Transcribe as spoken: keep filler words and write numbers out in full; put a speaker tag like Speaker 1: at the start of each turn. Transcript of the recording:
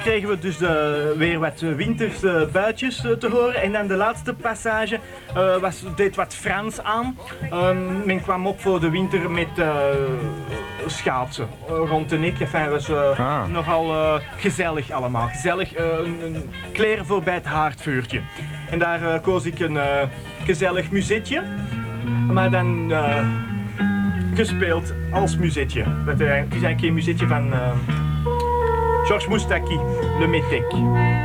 Speaker 1: kregen we dus de, weer wat winterse buitjes uh, te horen. En dan de laatste passage uh, was, deed wat Frans aan. Um, men kwam op voor de winter met uh, schaatsen uh, rond de nek. Enfin, het was uh, ah. nogal uh, gezellig allemaal. Gezellig, uh, een, een kleren voor bij het haardvuurtje. En daar uh, koos ik een uh, gezellig muzetje. Maar dan uh, gespeeld als muzetje. Het is eigenlijk geen muzetje van uh, Georges Moustaki, Le Métèque.